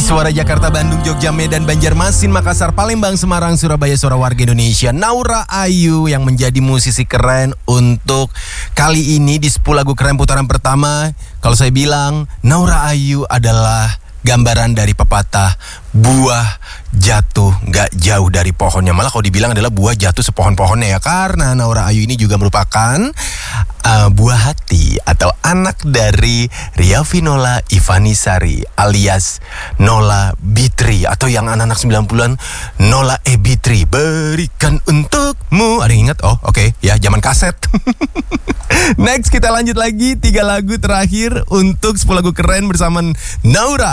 Suara Jakarta, Bandung, Jogja, Medan, Banjarmasin, Makassar, Palembang, Semarang, Surabaya, suara warga Indonesia. Naura Ayu yang menjadi musisi keren untuk kali ini di 10 lagu keren putaran pertama. Kalau saya bilang, Naura Ayu adalah gambaran dari pepatah buah jatuh gak jauh dari pohonnya. Malah kalau dibilang adalah buah jatuh sepohon-pohonnya ya. Karena Naura Ayu ini juga merupakan buah hati atau anak dari Riafinola Ivanisari alias Nola Bitri, atau yang anak-anak 90-an Nola Bitri. Berikan untukmu. Ada yang ingat? Oh oke. Ya, zaman kaset. Next kita lanjut lagi 3 lagu terakhir untuk 10 lagu keren bersama Naura